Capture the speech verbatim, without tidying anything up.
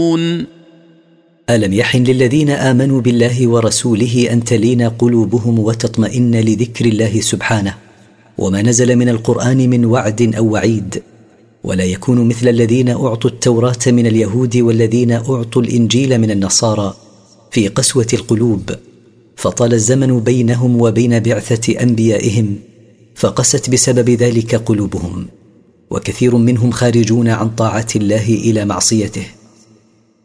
ألم يحن للذين آمنوا بالله ورسوله أن تلين قلوبهم وتطمئن لذكر الله سبحانه وما نزل من القرآن من وعد أو وعيد، ولا يكونوا مثل الذين أعطوا التوراة من اليهود والذين أعطوا الإنجيل من النصارى في قسوة القلوب، فطال الزمن بينهم وبين بعثة أنبيائهم فقست بسبب ذلك قلوبهم، وكثير منهم خارجون عن طاعة الله إلى معصيته.